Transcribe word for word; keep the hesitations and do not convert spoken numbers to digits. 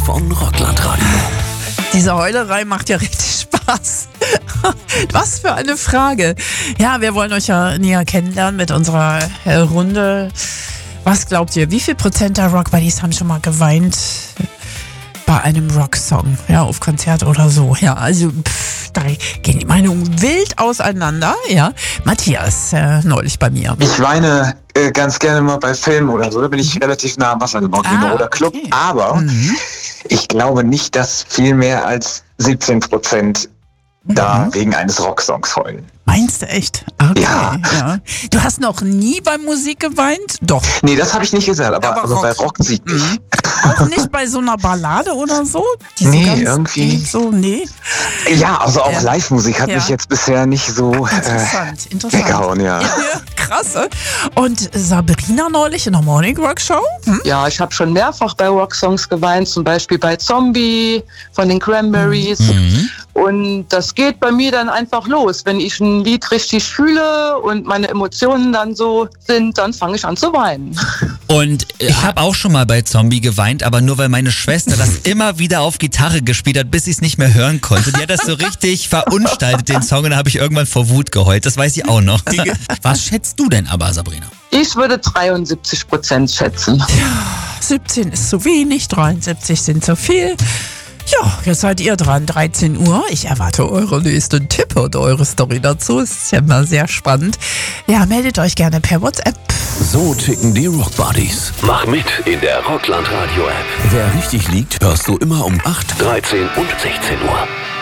von Rockland Radio. Diese Heulerei macht ja richtig Spaß. Was für eine Frage. Ja, wir wollen euch ja näher kennenlernen mit unserer äh, Runde. Was glaubt ihr, wie viel Prozent der Rock-Buddies haben schon mal geweint bei einem Rocksong? Ja, auf Konzert oder so. Ja, also pff, da gehen die Meinungen wild auseinander. Ja, Matthias, äh, neulich bei mir. Ich weine äh, ganz gerne mal bei Filmen oder so. Da bin ich mhm. relativ nah am Wasser gebaut, ah, oder Club. Okay. Aber mhm. ich glaube nicht, dass viel mehr als siebzehn Prozent da mhm. wegen eines Rocksongs heulen. Meinst du echt? Okay, ja. ja. Du hast noch nie bei Musik geweint? Doch. Nee, das habe ich nicht gesagt, aber, aber also Rock. bei Rockmusik nicht. Mhm. Auch nicht bei so einer Ballade oder so? Die nee, so ganz irgendwie. So, nee. Ja, also auch ja. Live-Musik hat ja. mich jetzt bisher nicht so interessant, äh, interessant. weggehauen, ja. ja. Krass. Und Sabrina neulich in der Morning Rock Show? Hm? Ja, ich habe schon mehrfach bei Rocksongs geweint, zum Beispiel bei Zombie von den Cranberries. Mhm. Und das geht bei mir dann einfach los. Wenn ich ein Lied richtig fühle und meine Emotionen dann so sind, dann fange ich an zu weinen. Und ich habe auch schon mal bei Zombie geweint, aber nur weil meine Schwester das immer wieder auf Gitarre gespielt hat, bis ich es nicht mehr hören konnte. Die hat das so richtig verunstaltet, den Song, und da habe ich irgendwann vor Wut geheult. Das weiß ich auch noch. Was schätzt du denn aber, Sabrina? Ich würde dreiundsiebzig Prozent schätzen. Ja, siebzehn ist zu wenig, dreiundsiebzig sind zu viel. Ja, jetzt seid ihr dran, dreizehn Uhr. Ich erwarte eure nächsten Tipp und eure Story dazu. Ist ja immer sehr spannend. Ja, meldet euch gerne per WhatsApp. So ticken die Rock-Buddies. Mach mit in der Rockland Radio App. Wer richtig liegt, hörst du immer um acht, dreizehn und sechzehn Uhr.